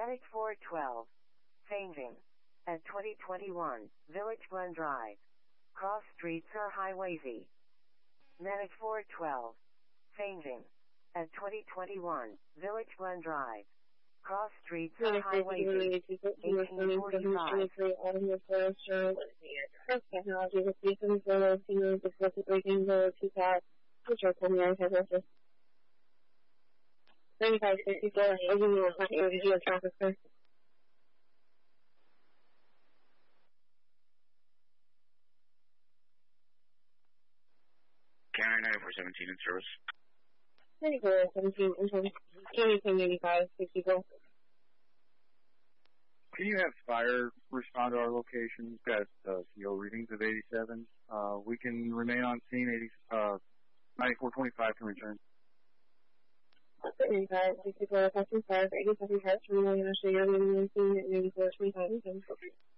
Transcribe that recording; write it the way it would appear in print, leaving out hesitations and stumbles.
Medic 412. Changing. At 2021, Village Glen Drive. Cross streets are highwaysy. Medic 412. Changing. At 2021, Village Glen Drive. Cross streets are highwaysy. 1845. Technology with Beacon 002, Discovery Breaking 025, Control Command Headquarters. 3564, opening your front area traffic first. County 9417 in service. 9417 in service. County 1085, 64. Can you have fire respond to our location? We've got CO readings of 87. We can remain on scene. 9425 can return. 85, 64, 525, 87 parts, remaining on scene at 9425.